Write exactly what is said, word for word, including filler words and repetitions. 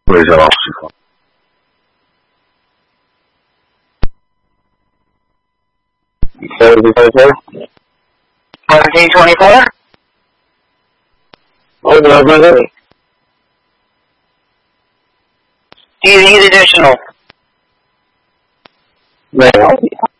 Where's that officer from? seventeen twenty-four? seventeen twenty-four? Oh, no, no, no. Do you need additional? No.